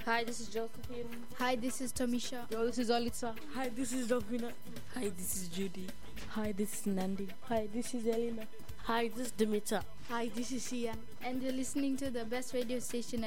Hi, this is Josephine. Hi, this is Tamisha. Yo, this is Olitsa. Hi, this is Davina. Hi, this is Judy. Hi, this is Nandi. Hi, this is Elena. Hi, this is Dimitra. Hi, this is Sian. And you're listening to the best radio station